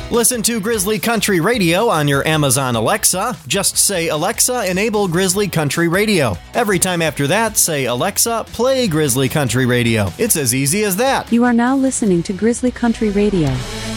Listen to Grizzly Country Radio on your Amazon Alexa. Just say, Alexa, enable Grizzly Country Radio. Every time after that, say, Alexa, play Grizzly Country Radio. It's as easy as that. You are now listening to Grizzly Country Radio.